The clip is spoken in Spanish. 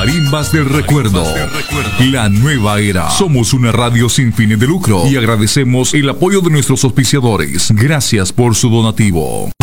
Marimbas del Recuerdo. La nueva era. Somos una radio sin fines de lucro y agradecemos el apoyo de nuestros auspiciadores. Gracias por su donativo.